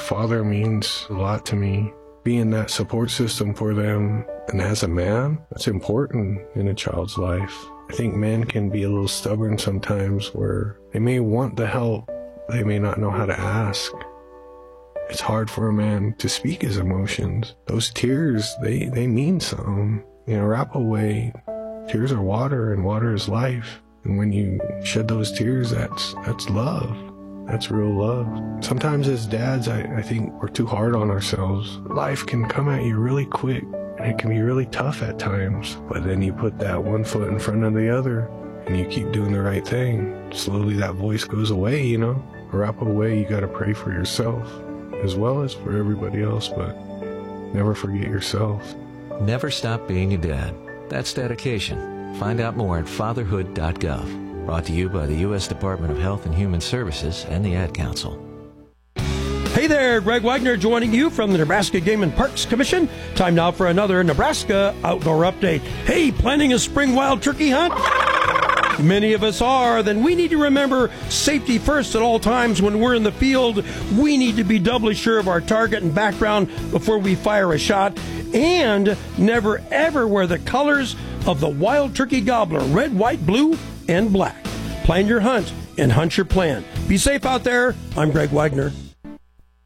father means a lot to me. Being that support system for them, and as a man, that's important in a child's life. I think men can be a little stubborn sometimes where they may want the help, they may not know how to ask. It's hard for a man to speak his emotions. Those tears, they mean something. In a Arapaho way, tears are water and water is life. And when you shed those tears, that's love. That's real love. Sometimes as dads, I think we're too hard on ourselves. Life can come at you really quick, and it can be really tough at times. But then you put that one foot in front of the other, and you keep doing the right thing. Slowly that voice goes away, you know? Arapaho way, you gotta pray for yourself, as well as for everybody else, but never forget yourself. Never stop being a dad. That's dedication. Find out more at fatherhood.gov. Brought to you by the U.S. Department of Health and Human Services and the Ad Council. Hey there, Greg Wagner joining you from the Nebraska Game and Parks Commission. Time now for another Nebraska Outdoor Update. Hey, planning a spring wild turkey hunt? Many of us are. Then we need to remember safety first at all times when we're in the field. We need to be doubly sure of our target and background before we fire a shot. And never ever wear the colors of the wild turkey gobbler, red, white, blue, and black. Plan your hunt and hunt your plan. Be safe out there. I'm Greg Wagner.